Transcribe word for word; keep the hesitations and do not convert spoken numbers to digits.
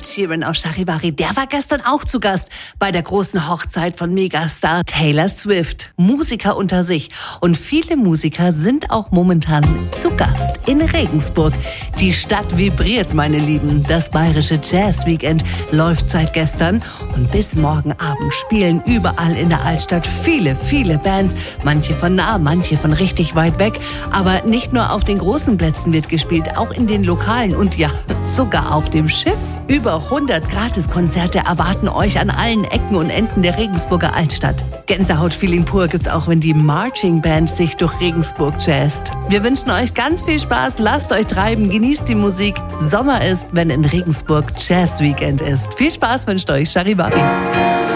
Sheeran aus Charivari, der war gestern auch zu Gast bei der großen Hochzeit von Megastar Taylor Swift. Musiker unter sich. Und viele Musiker sind auch momentan zu Gast in Regensburg. Die Stadt vibriert, meine Lieben. Das bayerische Jazz Weekend läuft seit gestern und bis morgen Abend spielen überall in der Altstadt viele, viele Bands. Manche von nah, manche von richtig weit weg. Aber nicht nur auf den großen Plätzen wird gespielt, auch in den Lokalen und ja, sogar auf dem Schiff. Über hundert Gratiskonzerte erwarten euch an allen Ecken und Enden der Regensburger Altstadt. Gänsehaut-Feeling pur gibt's auch, wenn die Marching Band sich durch Regensburg jazzt. Wir wünschen euch ganz viel Spaß, lasst euch treiben, genießt die Musik. Sommer ist, wenn in Regensburg Jazz Weekend ist. Viel Spaß wünscht euch Charivari.